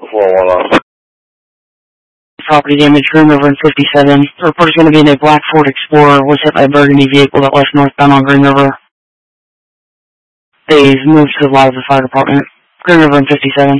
411. Property damage, Green River and 57. The report is going to be in a black Ford Explorer. Was hit by a burgundy vehicle that left northbound on Green River. They've moved to the lot of the fire department. Green River and 57.